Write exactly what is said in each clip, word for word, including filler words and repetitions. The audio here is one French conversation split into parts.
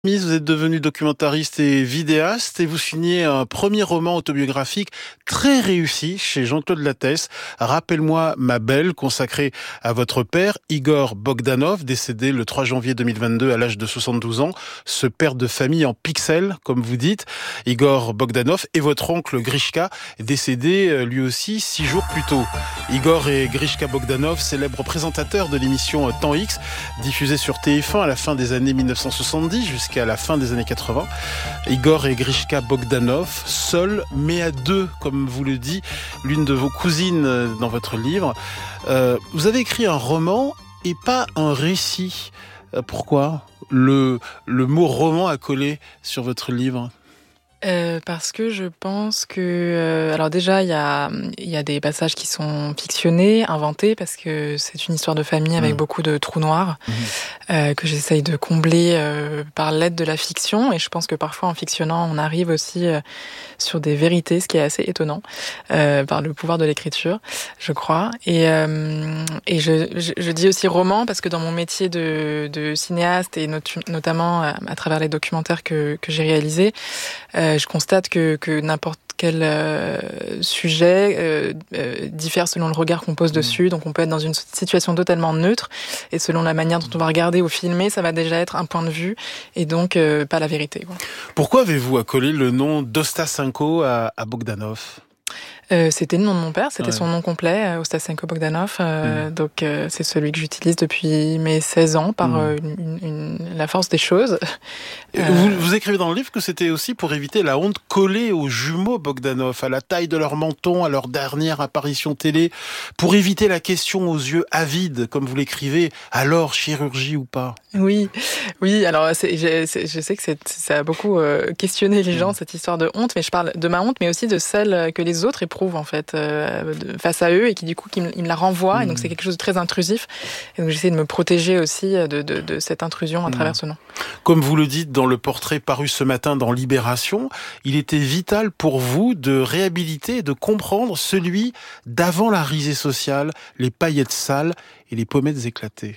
Vous êtes devenu documentariste et vidéaste et vous signez un premier roman autobiographique très réussi chez Jean-Claude Lattès, Rappelle-moi ma belle, consacré à votre père, Igor Bogdanov, décédé le trois janvier deux mille vingt-deux à l'âge de soixante-douze ans, ce père de famille en pixels, comme vous dites, Igor Bogdanov, et votre oncle Grishka, décédé lui aussi six jours plus tôt. Igor et Grishka Bogdanov, célèbres présentateurs de l'émission Temps X, diffusée sur T F un à la fin des années mille neuf cent soixante-dix jusqu'à à la fin des années quatre-vingts. Igor et Grishka Bogdanov, seuls mais à deux, comme vous le dit l'une de vos cousines dans votre livre. Euh, vous avez écrit un roman et pas un récit. Euh, pourquoi le, le mot roman a collé sur votre livre ? Euh, parce que je pense que... Euh, alors déjà, il y a, y a des passages qui sont fictionnés, inventés, parce que c'est une histoire de famille avec mmh. beaucoup de trous noirs, mmh. euh, que j'essaye de combler euh, par l'aide de la fiction. Et je pense que parfois, en fictionnant, on arrive aussi euh, sur des vérités, ce qui est assez étonnant, euh, par le pouvoir de l'écriture, je crois. Et, euh, et je, je, je dis aussi roman, parce que dans mon métier de, de cinéaste, et not- notamment à, à travers les documentaires que, que j'ai réalisés, euh, je constate que, que n'importe quel euh, sujet euh, euh, diffère selon le regard qu'on pose dessus. Donc on peut être dans une situation totalement neutre et selon la manière dont on va regarder ou filmer, ça va déjà être un point de vue et donc euh, pas la vérité, quoi. Pourquoi avez-vous accolé le nom d'Ostasenko à, à Bogdanov ? Euh, c'était le nom de mon père, c'était ouais. son nom complet, Ostasenko Bogdanov. Euh, mmh. Donc euh, c'est celui que j'utilise depuis mes seize ans par mmh. euh, une, une, la force des choses. Euh... Vous, vous écrivez dans le livre que c'était aussi pour éviter la honte collée aux jumeaux Bogdanov, à la taille de leur menton, à leur dernière apparition télé, pour éviter la question aux yeux avides, comme vous l'écrivez, alors chirurgie ou pas ? Oui, oui. Alors c'est, je, c'est, je sais que c'est, ça a beaucoup euh, questionné les gens, mmh. cette histoire de honte, mais je parle de ma honte, mais aussi de celle que les autres éprouvent en fait euh, de, face à eux et qui du coup qui me, ils me la renvoient mmh. et donc c'est quelque chose de très intrusif et donc j'essaie de me protéger aussi de, de, de cette intrusion à mmh. travers ce nom. Comme vous le dites dans le portrait paru ce matin dans Libération, il était vital pour vous de réhabiliter et de comprendre celui d'avant la risée sociale, les paillettes sales et les pommettes éclatées.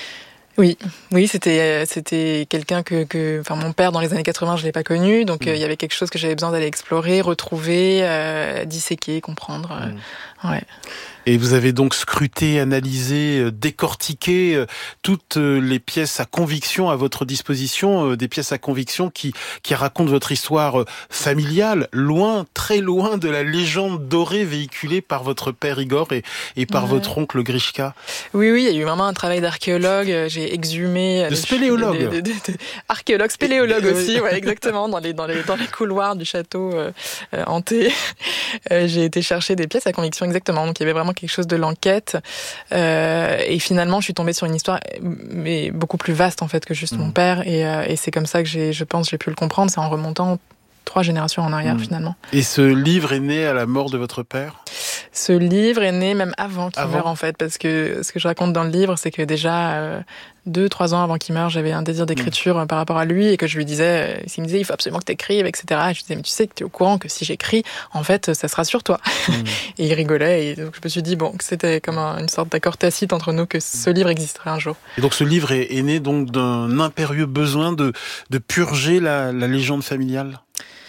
Oui, oui, c'était c'était quelqu'un que que enfin mon père dans les années quatre-vingts, je l'ai pas connu, donc il mmh. euh, y avait quelque chose que j'avais besoin d'aller explorer, retrouver, euh, disséquer, comprendre. Euh, mmh. Ouais. Et vous avez donc scruté, analysé, décortiqué toutes les pièces à conviction à votre disposition, des pièces à conviction qui qui racontent votre histoire familiale, loin, très loin de la légende dorée véhiculée par votre père Igor et, et par ouais. votre oncle Grishka. Oui, oui, il y a eu vraiment un travail d'archéologue, j'ai exhumé... De spéléologue. De, de, de, de, de, archéologue, spéléologue et, aussi, ouais, exactement, dans les, dans, les, dans les couloirs du château euh, hanté. Euh, j'ai été chercher des pièces à conviction, exactement, donc il y avait vraiment quelque chose de l'enquête euh, et finalement je suis tombée sur une histoire mais beaucoup plus vaste en fait que juste mmh. mon père et, euh, et c'est comme ça que j'ai, je pense j'ai pu le comprendre, c'est en remontant trois générations en arrière mmh. finalement. Et ce livre est né à la mort de votre père ? Ce livre est né même avant qu'il avant. meure en fait, parce que ce que je raconte dans le livre, c'est que déjà euh, deux, trois ans avant qu'il meure, j'avais un désir d'écriture mmh. par rapport à lui et que je lui disais, il me disait, il faut absolument que t'écrives, et cetera. Et je lui disais, mais tu sais que t'es au courant que si j'écris, en fait, ça sera sur toi. Mmh. Et il rigolait et donc je me suis dit, bon, que c'était comme un, une sorte d'accord tacite entre nous que ce livre existerait un jour. Et donc ce livre est, est né donc d'un impérieux besoin de, de purger la, la légende familiale ?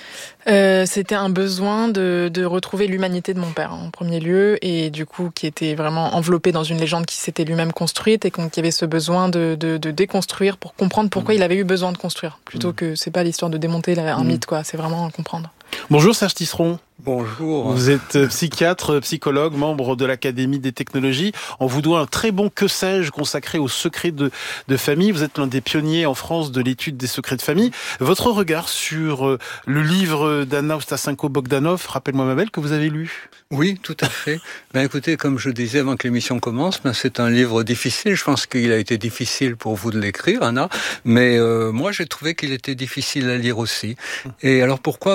Euh, c'était un besoin de, de retrouver l'humanité de mon père en premier lieu et du coup qui était vraiment enveloppé dans une légende qui s'était lui-même construite et qu'il y avait ce besoin de, de, de déconstruire pour comprendre pourquoi mmh. il avait eu besoin de construire plutôt mmh. que c'est pas l'histoire de démonter un mmh. mythe quoi, c'est vraiment comprendre. Bonjour Serge Tisseron. Bonjour. Vous êtes psychiatre, psychologue, membre de l'Académie des technologies. On vous doit un très bon Que sais-je consacré aux secrets de, de famille. Vous êtes l'un des pionniers en France de l'étude des secrets de famille. Votre regard sur le livre d'Anna Ostasenko Bogdanov, Rappelle-moi ma belle, que vous avez lu ? Oui, tout à fait. Ben écoutez, comme je disais avant que l'émission commence, ben c'est un livre difficile. Je pense qu'il a été difficile pour vous de l'écrire, Anna. Mais euh, moi, j'ai trouvé qu'il était difficile à lire aussi. Et alors pourquoi ? Parce que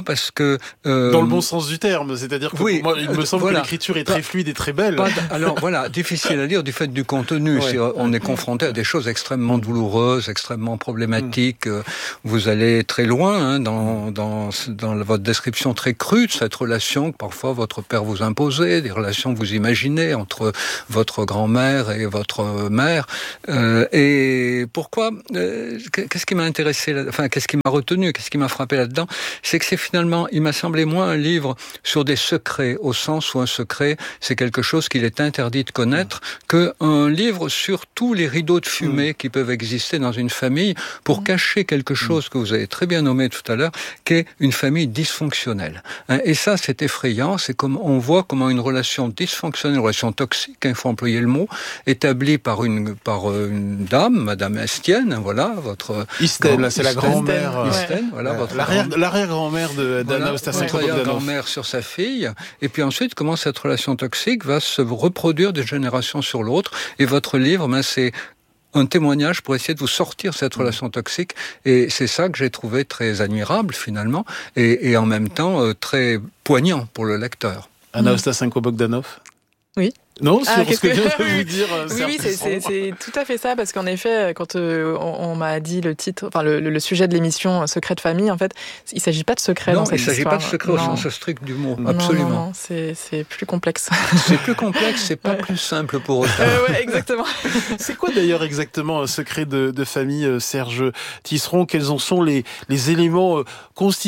que euh, dans le bon sens du terme, c'est-à-dire que oui, moi, il me semble voilà, que l'écriture est très pas, fluide et très belle. Pas, alors voilà, difficile à lire du fait du contenu. Ouais. On est confronté à des choses extrêmement douloureuses, extrêmement problématiques. Mmh. Vous allez très loin hein, dans, dans, dans votre description très crue de cette relation que parfois votre père vous imposait, des relations que vous imaginez entre votre grand-mère et votre mère. Euh, et pourquoi euh, Qu'est-ce qui m'a intéressé, là, enfin qu'est-ce qui m'a retenu, qu'est-ce qui m'a frappé là-dedans, c'est que c'est finalement, il m'a semblé moins un livre sur des secrets, au sens où un secret, c'est quelque chose qu'il est interdit de connaître, mmh. qu'un livre sur tous les rideaux de fumée mmh. qui peuvent exister dans une famille pour mmh. cacher quelque chose que vous avez très bien nommé tout à l'heure, qui est une famille dysfonctionnelle. Et ça, c'est effrayant, c'est comme on voit comment une relation dysfonctionnelle, une relation toxique, il faut employer le mot, établie par une, par une dame, Madame Estienne, voilà, votre... Istène, c'est la grand-mère. Istène, voilà, votre l'arrière, l'arrière-grand-mère de, d'Anna voilà, Ostasenko-Bogdanov. L'arrière-grand-mère sur sa fille, et puis ensuite, comment cette relation toxique va se reproduire d'une génération sur l'autre, et votre livre, ben, c'est un témoignage pour essayer de vous sortir de cette relation toxique, et c'est ça que j'ai trouvé très admirable, finalement, et, et en même temps, euh, très poignant pour le lecteur. Anna Ostasenko-Bogdanov ? Oui. Non, sur ah, ce que, que je que... viens de vous dire. Oui, oui, c'est, c'est, c'est tout à fait ça, parce qu'en effet, quand euh, on, on m'a dit le titre, enfin le, le sujet de l'émission Secret de famille, en fait, il ne s'agit pas de secret non, dans cette histoire. Non, il ne s'agit pas de secret non. au sens strict du mot, non, absolument. Non, non, c'est, c'est plus complexe. C'est plus complexe, c'est pas ouais. plus simple pour autant. Euh, ouais, exactement. C'est quoi d'ailleurs exactement un secret de, de famille, Serge Tisseron ? Quels en sont les, les éléments constitutifs ?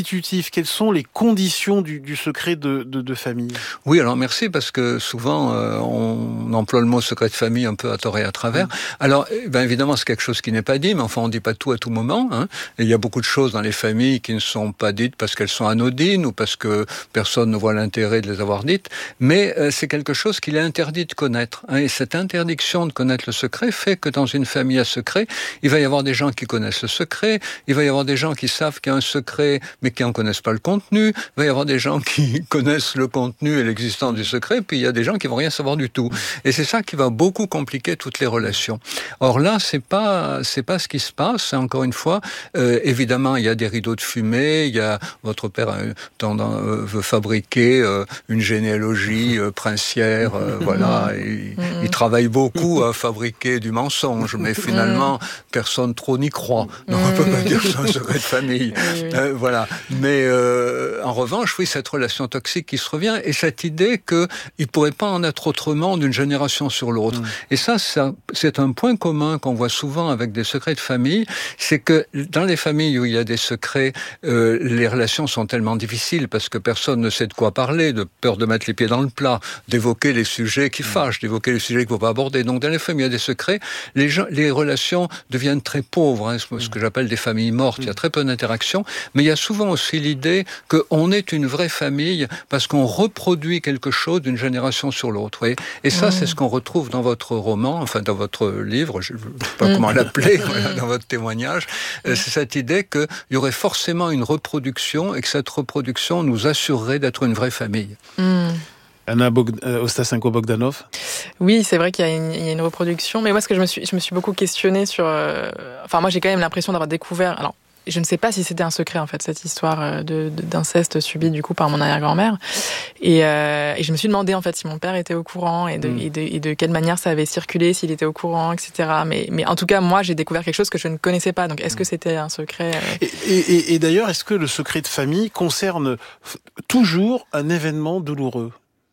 Quelles sont les conditions du, du secret de, de, de famille ? Oui, alors merci, parce que souvent, euh, on emploie le mot secret de famille un peu à tort et à travers. Alors, ben évidemment, c'est quelque chose qui n'est pas dit, mais enfin, on ne dit pas tout à tout moment. Hein. Et il y a beaucoup de choses dans les familles qui ne sont pas dites parce qu'elles sont anodines ou parce que personne ne voit l'intérêt de les avoir dites. Mais euh, c'est quelque chose qu'il est interdit de connaître. Hein. Et cette interdiction de connaître le secret fait que dans une famille à secret, il va y avoir des gens qui connaissent le secret, il va y avoir des gens qui savent qu'il y a un secret, mais qui n'en connaissent pas le contenu, il va y avoir des gens qui connaissent le contenu et l'existence du secret, puis il y a des gens qui vont rien savoir du tout. Et c'est ça qui va beaucoup compliquer toutes les relations. Or là, c'est pas c'est pas ce qui se passe. Encore une fois, euh, évidemment, il y a des rideaux de fumée. Il y a votre père euh, tendant, euh, veut fabriquer euh, une généalogie euh, princière. Euh, voilà, il, il travaille beaucoup à fabriquer du mensonge, mais finalement, personne trop n'y croit. Donc on peut pas dire que c'est un secret de famille. Euh, voilà. Mais euh, en revanche, oui, cette relation toxique qui se revient et cette idée que il pourrait pas en être autrement d'une génération sur l'autre. Mmh. Et ça, ça, c'est un point commun qu'on voit souvent avec des secrets de famille, c'est que dans les familles où il y a des secrets, euh, les relations sont tellement difficiles parce que personne ne sait de quoi parler, de peur de mettre les pieds dans le plat, d'évoquer les sujets qui fâchent, d'évoquer les sujets qu'il ne faut pas aborder. Donc dans les familles où il y a des secrets, les, gens, les relations deviennent très pauvres, hein, ce que j'appelle des familles mortes. Il y a très peu d'interactions, mais il y a souvent aussi l'idée qu'on est une vraie famille parce qu'on reproduit quelque chose d'une génération sur l'autre. Voyez. Et ça, mmh. c'est ce qu'on retrouve dans votre roman, enfin dans votre livre, je ne sais pas comment l'appeler, voilà, dans votre témoignage. C'est cette idée qu'il y aurait forcément une reproduction et que cette reproduction nous assurerait d'être une vraie famille. Mmh. Anna Bog- Ostasenko-Bogdanov. Oui, c'est vrai qu'il y a, une, il y a une reproduction, mais moi, ce que je me suis, je me suis beaucoup questionnée sur... Euh, enfin, moi, j'ai quand même l'impression d'avoir découvert... Alors, je ne sais pas si c'était un secret, en fait, cette histoire de, de, d'inceste subi, du coup, par mon arrière-grand-mère. Et, euh, et je me suis demandé, en fait, si mon père était au courant et de, mmh. et de, et de quelle manière ça avait circulé, s'il était au courant, et cetera. Mais, mais en tout cas, moi, j'ai découvert quelque chose que je ne connaissais pas. Donc, est-ce que c'était un secret euh... et, et, et d'ailleurs, est-ce que le secret de famille concerne toujours un événement douloureux ?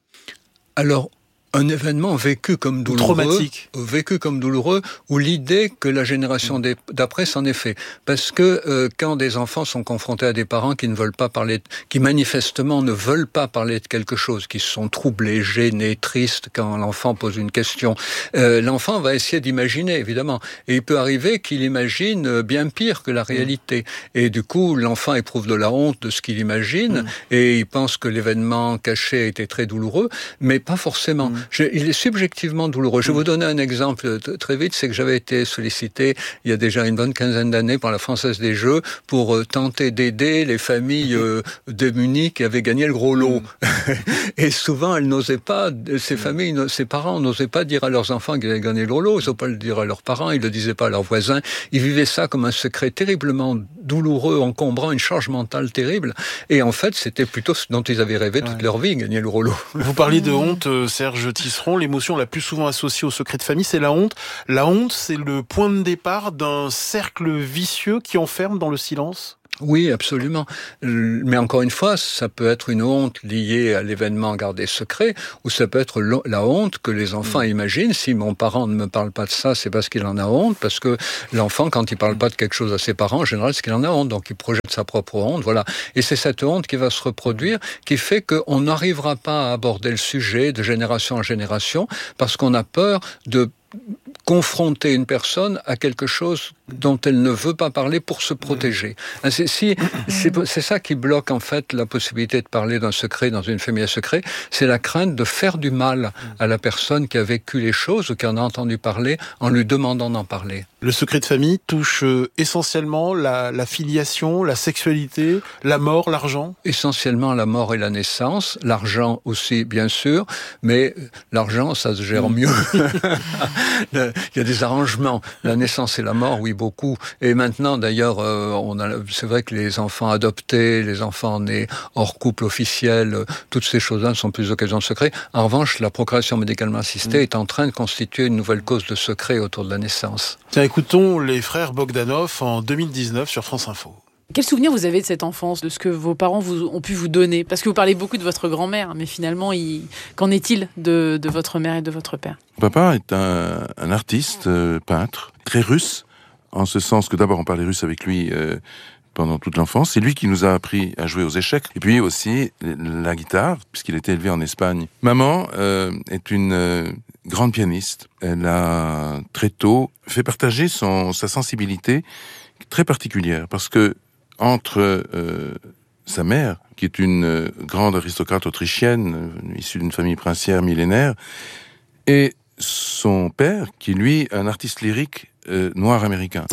Alors, un événement vécu comme douloureux, traumatique, vécu comme douloureux, ou l'idée que la génération d'après s'en est fait. Parce que euh, quand des enfants sont confrontés à des parents qui ne veulent pas parler, de, qui manifestement ne veulent pas parler de quelque chose, qui sont troublés, gênés, tristes quand l'enfant pose une question, euh, l'enfant va essayer d'imaginer, évidemment. Et il peut arriver qu'il imagine bien pire que la réalité. Et du coup, l'enfant éprouve de la honte de ce qu'il imagine, mmh. et il pense que l'événement caché a été très douloureux, mais pas forcément. Mmh. Je, il est subjectivement douloureux. Je vais vous donner un exemple t- très vite, c'est que j'avais été sollicité il y a déjà une bonne quinzaine d'années par la Française des Jeux pour euh, tenter d'aider les familles euh, démunies qui avaient gagné le gros lot. Et souvent, elles n'osaient pas, ces familles, ces parents n'osaient pas dire à leurs enfants qu'ils avaient gagné le gros lot, ils n'osaient pas le dire à leurs parents, ils ne le disaient pas à leurs voisins. Ils vivaient ça comme un secret terriblement douloureux, encombrant, une charge mentale terrible. Et en fait, c'était plutôt ce dont ils avaient rêvé toute ouais. leur vie, gagner le gros lot. Vous parliez de honte, Serge Tisseron. L'émotion la plus souvent associée au secret de famille, c'est la honte. La honte, c'est le point de départ d'un cercle vicieux qui enferme dans le silence. Oui, absolument. Mais encore une fois, ça peut être une honte liée à l'événement gardé secret, ou ça peut être la honte que les enfants mmh. imaginent. Si mon parent ne me parle pas de ça, c'est parce qu'il en a honte, parce que l'enfant, quand il parle pas de quelque chose à ses parents, en général, c'est qu'il en a honte, donc il projette sa propre honte, voilà. Et c'est cette honte qui va se reproduire, qui fait qu'on n'arrivera pas à aborder le sujet de génération en génération, parce qu'on a peur de confronter une personne à quelque chose dont elle ne veut pas parler pour se protéger. C'est, si, c'est, c'est ça qui bloque en fait la possibilité de parler d'un secret dans une famille à secret, c'est la crainte de faire du mal à la personne qui a vécu les choses ou qui en a entendu parler en lui demandant d'en parler. Le secret de famille touche essentiellement la, la filiation, la sexualité, la mort, l'argent ? Essentiellement la mort et la naissance, l'argent aussi bien sûr, mais l'argent ça se gère mieux. Il y a des arrangements. La naissance et la mort, oui, beaucoup. Et maintenant, d'ailleurs, euh, on a, c'est vrai que les enfants adoptés, les enfants nés hors couple officiel, euh, toutes ces choses-là ne sont plus d'occasion de secret. En revanche, la procréation médicalement assistée mmh. est en train de constituer une nouvelle cause de secret autour de la naissance. Tiens, écoutons les frères Bogdanov en deux mille dix-neuf sur France Info. Quel souvenir vous avez de cette enfance, de ce que vos parents vous ont pu vous donner ? Parce que vous parlez beaucoup de votre grand-mère, mais finalement, il... qu'en est-il de, de votre mère et de votre père ? Papa est un, un artiste, euh, peintre, très russe, en ce sens que d'abord on parlait russe avec lui euh, pendant toute l'enfance. C'est lui qui nous a appris à jouer aux échecs, et puis aussi la guitare, puisqu'il était élevé en Espagne. Maman euh, est une euh, grande pianiste. Elle a très tôt fait partager son, sa sensibilité très particulière, parce que entre euh, sa mère, qui est une euh, grande aristocrate autrichienne, euh, issue d'une famille princière millénaire, et son père, qui lui est un artiste lyrique euh, noir américain.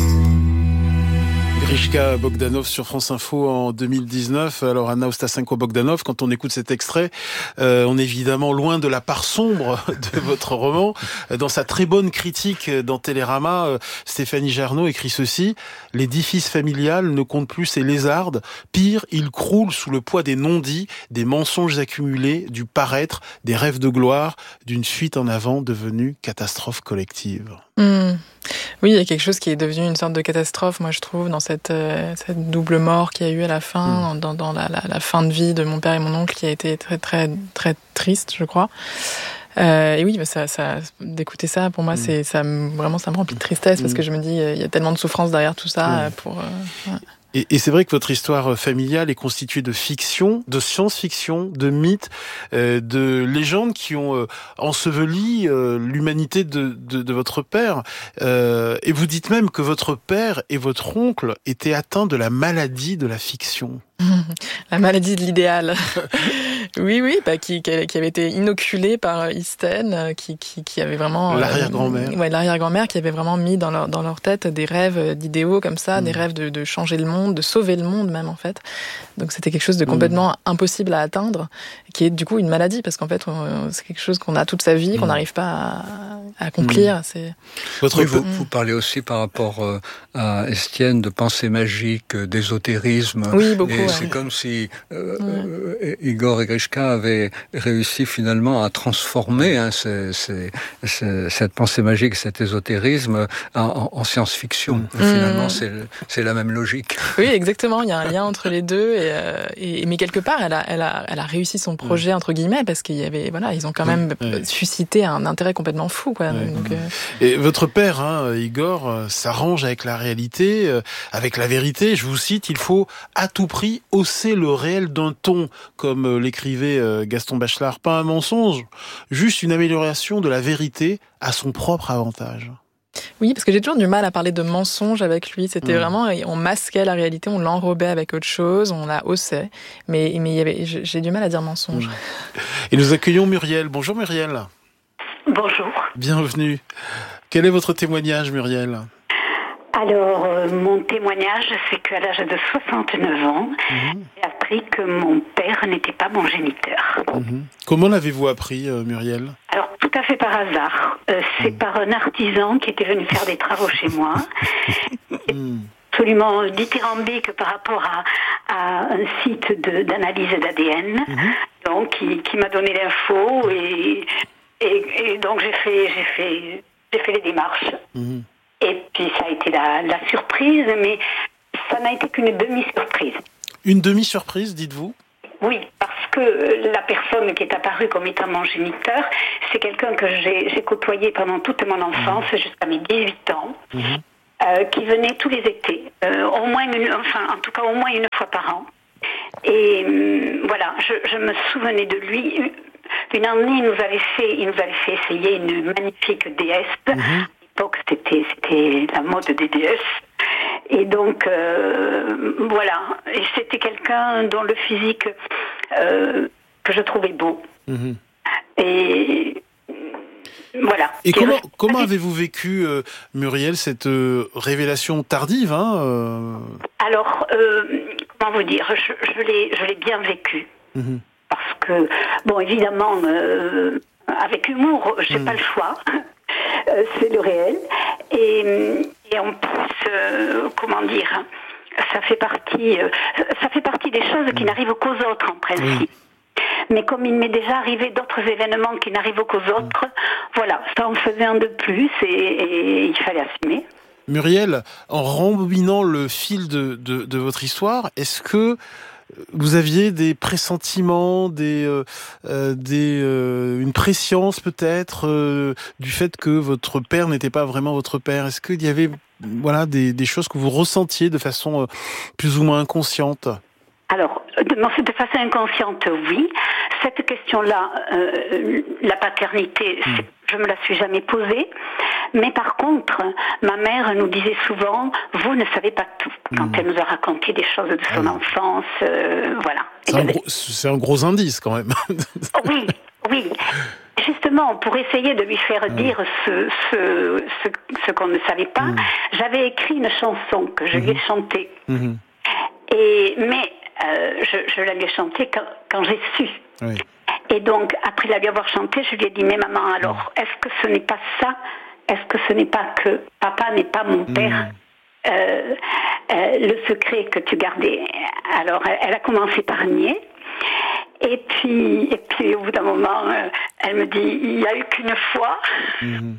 Grishka Bogdanov sur France Info en deux mille dix-neuf. Alors Anna Ostasenko-Bogdanov, quand on écoute cet extrait, euh, on est évidemment loin de la part sombre de votre roman. Dans sa très bonne critique dans Télérama, euh, Stéphanie Jarnaud écrit ceci: « L'édifice familial ne compte plus ses lézardes. Pire, il croule sous le poids des non-dits, des mensonges accumulés, du paraître, des rêves de gloire, d'une fuite en avant devenue catastrophe collective. Mmh. » Oui, il y a quelque chose qui est devenu une sorte de catastrophe, moi je trouve, dans cette, euh, cette double mort qu'il y a eu à la fin, mmh. dans, dans la, la, la fin de vie de mon père et mon oncle, qui a été très très très triste, je crois. Euh, et oui, ça, ça, d'écouter ça, pour moi, mmh. c'est ça, vraiment, ça me remplit de tristesse, mmh. parce que je me dis, il y a tellement de souffrance derrière tout ça. Mmh. Pour, euh, ouais. Et, et c'est vrai que votre histoire familiale est constituée de fiction, de science-fiction, de mythes, euh, de légendes qui ont euh, enseveli euh, l'humanité de, de, de votre père. Euh, et vous dites même que votre père et votre oncle étaient atteints de la maladie de la fiction. La maladie de l'idéal. Oui, oui, bah, qui, qui avait été inoculée par Isten, qui, qui, qui avait vraiment... L'arrière-grand-mère. Euh, ouais, l'arrière-grand-mère qui avait vraiment mis dans leur, dans leur tête des rêves d'idéaux comme ça, mmh. des rêves de, de changer le monde, de sauver le monde même, en fait. Donc c'était quelque chose de complètement mmh. impossible à atteindre, qui est du coup une maladie, parce qu'en fait, on, c'est quelque chose qu'on a toute sa vie, mmh. qu'on n'arrive pas à, à accomplir. Mmh. C'est... Votre... Oui, vous, mmh. vous parlez aussi par rapport euh, à Estienne de pensée magique, d'ésotérisme. Oui, beaucoup. Et c'est ouais. comme si euh, ouais. euh, Igor et Grishka avaient réussi finalement à transformer hein, c'est, c'est, c'est, cette pensée magique, cet ésotérisme en, en science-fiction. Mmh. Finalement, c'est, c'est la même logique. Oui, exactement. Il y a un lien entre les deux. Et, euh, et, mais quelque part, elle a, elle, a, elle a réussi son projet, mmh. entre guillemets, parce qu'il y avait, voilà, ils ont quand même mmh. suscité un intérêt complètement fou. Quoi. Ouais. Donc, euh... Et votre père, hein, Igor, s'arrange avec la réalité, euh, avec la vérité. Je vous cite, il faut à tout prix hausser le réel d'un ton, comme euh, l'écrivait euh, Gaston Bachelard. Pas un mensonge, juste une amélioration de la vérité à son propre avantage. Oui, parce que j'ai toujours du mal à parler de mensonge avec lui. C'était mmh. vraiment, on masquait la réalité, on l'enrobait avec autre chose, on la haussait. Mais, mais il y avait, j'ai du mal à dire mensonge. Mmh. Et nous accueillons Muriel. Bonjour Muriel. Bonjour. Bienvenue. Quel est votre témoignage, Muriel ? Alors, euh, mon témoignage, c'est qu'à l'âge de soixante-neuf ans, mmh. j'ai appris que mon père n'était pas mon géniteur. Mmh. Comment l'avez-vous appris, euh, Muriel ? Alors, tout à fait par hasard. Euh, c'est mmh. par un artisan qui était venu faire des travaux chez moi. mmh. Absolument dithyrambique par rapport à, à un site de, d'analyse d'A D N, mmh. donc qui, qui m'a donné l'info et, et, et donc j'ai fait, j'ai fait, j'ai fait les démarches. Mmh. Et puis ça a été la, la surprise, mais ça n'a été qu'une demi-surprise. Une demi-surprise, dites-vous ? Oui, parce que la personne qui est apparue comme étant mon géniteur, c'est quelqu'un que j'ai, j'ai côtoyé pendant toute mon enfance, mmh. jusqu'à mes dix-huit ans, mmh. euh, qui venait tous les étés, euh, au moins une, enfin, en tout cas au moins une fois par an. Et euh, voilà, je, je me souvenais de lui. Une année, il nous avait fait, il nous avait fait essayer une magnifique déesse. Mmh. C'était, c'était la mode des déesses. Et donc, euh, voilà. Et c'était quelqu'un dont le physique, euh, que je trouvais beau. Mmh. Et voilà. Et comment, comment avez-vous vécu, euh, Muriel, cette euh, révélation tardive hein, euh... Alors, euh, comment vous dire, je, je, l'ai, je l'ai bien vécu. Mmh. Parce que, bon, évidemment, euh, avec humour, j'ai mmh. pas le choix. Euh, c'est le réel. Et, et en plus, euh, comment dire, ça fait partie, euh, ça fait partie des choses qui n'arrivent qu'aux autres, en principe. Oui. Mais comme il m'est déjà arrivé d'autres événements qui n'arrivent qu'aux autres, oui. voilà, ça en faisait un de plus et, et il fallait assumer. Muriel, en rembobinant le fil de, de, de votre histoire, est-ce que vous aviez des pressentiments, des, euh, des, euh, une prescience peut-être euh, du fait que votre père n'était pas vraiment votre père ? Est-ce qu'il y avait voilà, des, des choses que vous ressentiez de façon euh, plus ou moins inconsciente ? Alors, de, de façon inconsciente, oui. Cette question-là, euh, la paternité, mmh. je me la suis jamais posée. Mais par contre, ma mère nous disait souvent, vous ne savez pas tout, quand mmh. elle nous a raconté des choses de son mmh. enfance, euh, voilà. C'est un, gros, c'est un gros indice quand même. Oui, oui. Justement, pour essayer de lui faire mmh. dire ce, ce, ce, ce qu'on ne savait pas, mmh. j'avais écrit une chanson que je mmh. lui ai chantée. Mmh. Et, mais euh, je, je la lui ai chantée quand, quand j'ai su. Oui. Et donc, après la lui avoir chantée, je lui ai dit, mais maman, alors, mmh. est-ce que ce n'est pas ça ? Est-ce que ce n'est pas que papa n'est pas mon père mmh. euh, euh, le secret que tu gardais ? Alors, elle, elle a commencé par nier. Et puis, et puis au bout d'un moment, euh, elle me dit, il n'y a eu qu'une fois. Mmh.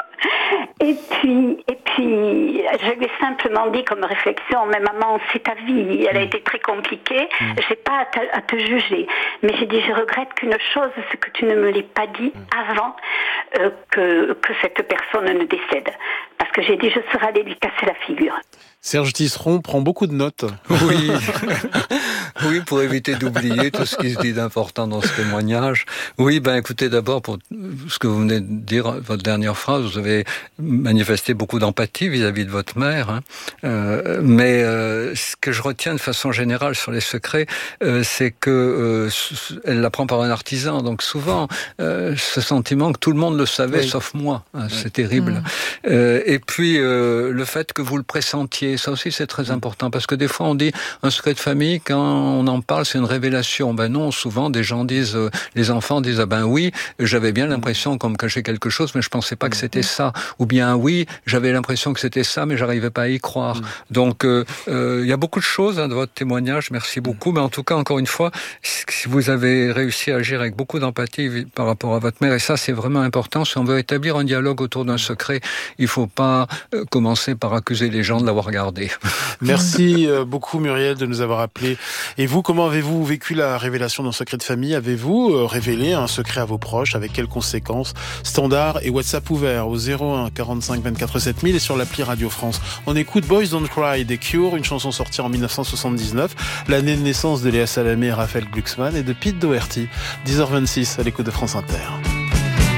Et puis, et puis, je lui ai simplement dit comme réflexion, mais maman, c'est ta vie, elle a été très compliquée, mmh. j'ai pas à te, à te juger. Mais j'ai dit, je regrette qu'une chose, c'est que tu ne me l'aies pas dit avant euh, que, que cette personne ne décède. Parce que j'ai dit, je serais allée lui casser la figure. Serge Tisseron prend beaucoup de notes. Oui, oui, pour éviter d'oublier tout ce qui se dit d'important dans ce témoignage. Oui, ben écoutez, d'abord, pour ce que vous venez de dire, votre dernière phrase, vous avez manifesté beaucoup d'empathie vis-à-vis de votre mère. Hein. Euh, mais euh, ce que je retiens de façon générale sur les secrets, euh, c'est que euh, elle l'apprend par un artisan. Donc souvent, euh, ce sentiment que tout le monde le savait, oui. sauf moi. Hein, oui. C'est terrible. Mmh. Euh, et puis, euh, le fait que vous le pressentiez, ça aussi c'est très important, parce que des fois on dit un secret de famille, quand on en parle, c'est une révélation. Ben non, souvent des gens disent, euh, les enfants disent, ah ben oui, j'avais bien l'impression qu'on me cachait quelque chose, mais je pensais pas que c'était ça. Ou bien oui, j'avais l'impression que c'était ça, mais j'arrivais pas à y croire. Donc il euh, euh, y a beaucoup de choses hein, de votre témoignage, merci beaucoup, mais en tout cas, encore une fois, si vous avez réussi à agir avec beaucoup d'empathie par rapport à votre mère, et ça c'est vraiment important, si on veut établir un dialogue autour d'un secret, il faut pas euh, commencer par accuser les gens de l'avoir gardé. Merci beaucoup Muriel de nous avoir appelés. Et vous, comment avez-vous vécu la révélation d'un secret de famille ? Avez-vous révélé un secret à vos proches ? Avec quelles conséquences ? Standard et WhatsApp ouvert au zéro un quarante-cinq vingt-quatre sept mille et sur l'appli Radio France. On écoute Boys Don't Cry des Cure, une chanson sortie en dix-neuf cent soixante-dix-neuf, l'année de naissance de Léa Salamé et Raphaël Glucksmann et de Pete Doherty. dix heures vingt-six à l'écoute de France Inter.